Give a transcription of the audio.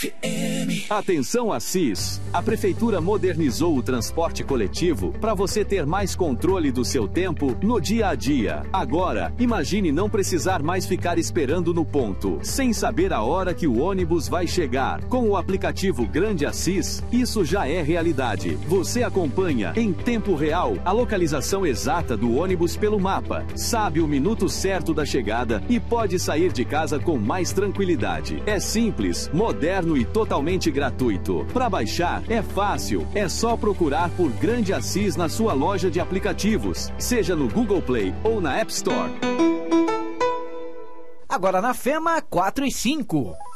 Atenção Assis, a Prefeitura modernizou o transporte coletivo para você ter mais controle do seu tempo no dia a dia. Agora, imagine não precisar mais ficar esperando no ponto, sem saber a hora que o ônibus vai chegar. Com o aplicativo Grande Assis, isso já é realidade. Você acompanha em tempo real a localização exata do ônibus pelo mapa, sabe o minuto certo da chegada e pode sair de casa com mais tranquilidade. É simples, moderno e totalmente gratuito. Para baixar, é fácil. É só procurar por Grande Assis na sua loja de aplicativos, seja no Google Play ou na App Store. Agora na FEMA 4 e 5.